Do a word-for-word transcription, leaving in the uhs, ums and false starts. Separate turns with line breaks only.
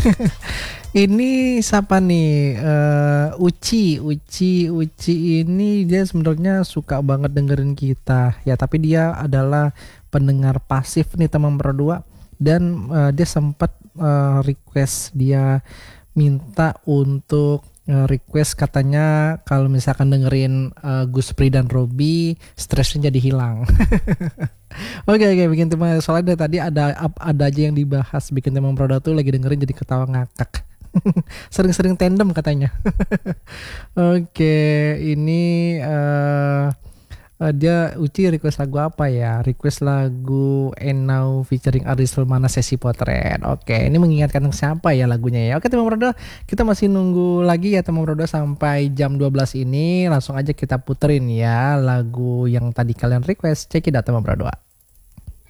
Ini siapa nih? Eh, Uci, Uci, Uci ini dia sebenarnya suka banget dengerin kita ya, tapi dia adalah pendengar pasif nih teman berdua dan eh, dia sempat eh, request dia minta untuk eh, request katanya kalau misalkan dengerin eh, Gus Pri dan Robby stresnya jadi hilang. Oke oke bikin tema soalnya dari tadi ada ap- ada aja yang dibahas bikin tema produk tuh lagi dengerin jadi ketawa ngakak. Sering-sering tandem katanya. Oke, ini eh eh, dia Uci request lagu apa ya? Request lagu And Now featuring Aris Sulmana Sesi Potret. Oke, ini mengingatkan siapa ya lagunya ya? Oke, teman Brodo, kita masih nunggu lagi ya teman Brodo sampai jam dua belas ini. Langsung aja kita puterin ya lagu yang tadi kalian request. Check it out teman Brodo.